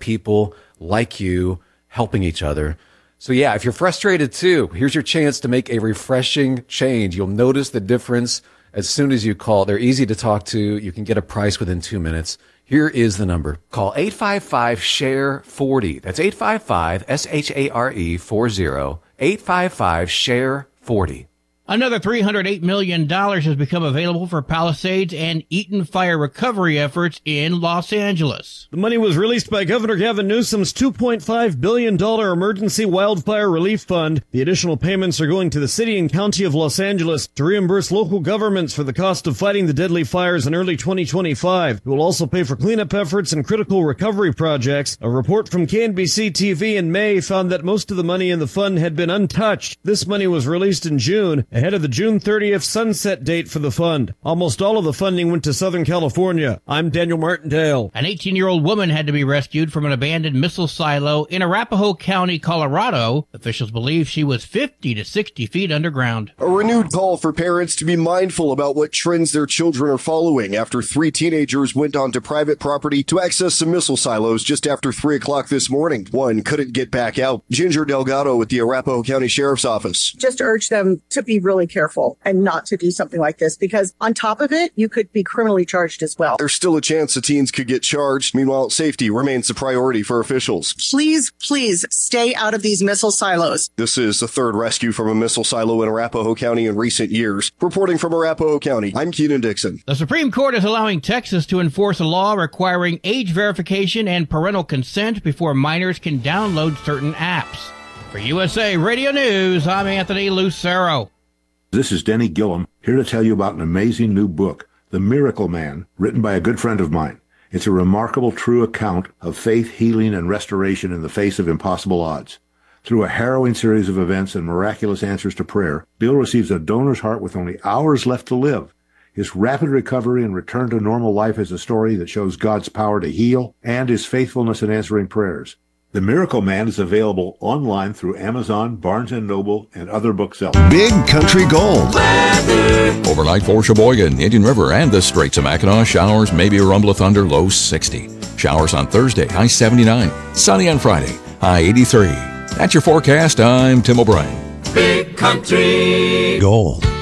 people like you helping each other. So yeah, if you're frustrated too, here's your chance to make a refreshing change. You'll notice the difference as soon as you call. They're easy to talk to. You can get a price within 2 minutes. Here is the number. Call 855-SHARE-40. That's 855-SHARE-40. 855-SHARE-40. Another $308 million has become available for Palisades and Eaton fire recovery efforts in Los Angeles. The money was released by Governor Gavin Newsom's $2.5 billion emergency wildfire relief fund. The additional payments are going to the city and county of Los Angeles to reimburse local governments for the cost of fighting the deadly fires in early 2025. It will also pay for cleanup efforts and critical recovery projects. A report from KNBC TV in May found that most of the money in the fund had been untouched. This money was released in June, ahead of the June 30th sunset date for the fund. Almost all of the funding went to Southern California. I'm Daniel Martindale. An 18-year-old woman had to be rescued from an abandoned missile silo in Arapahoe County, Colorado. Officials believe she was 50 to 60 feet underground. A renewed call for parents to be mindful about what trends their children are following after 3 teenagers went onto private property to access some missile silos just after 3 o'clock this morning. One couldn't get back out. Ginger Delgado with the Arapahoe County Sheriff's Office. Just urge them to be really careful and not to do something like this, because on top of it, you could be criminally charged as well. There's still a chance the teens could get charged. Meanwhile, safety remains the priority for officials. Please stay out of these missile silos. This is the third rescue from a missile silo in Arapahoe County in recent years. Reporting from Arapahoe County, I'm Keenan Dixon. The Supreme Court is allowing Texas to enforce a law requiring age verification and parental consent before minors can download certain apps. For USA Radio News, I'm Anthony Lucero. This is Denny Gillum, here to tell you about an amazing new book, The Miracle Man, written by a good friend of mine. It's a remarkable true account of faith, healing, and restoration in the face of impossible odds. Through a harrowing series of events and miraculous answers to prayer, Bill receives a donor's heart with only hours left to live. His rapid recovery and return to normal life is a story that shows God's power to heal and his faithfulness in answering prayers. The Miracle Man is available online through Amazon, Barnes & Noble, and other booksellers. Big Country Gold. Overnight for Sheboygan, Indian River, and the Straits of Mackinac. Showers, maybe a rumble of thunder, low 60. Showers on Thursday, high 79. Sunny on Friday, high 83. That's your forecast. I'm Tim O'Brien. Big Country Gold.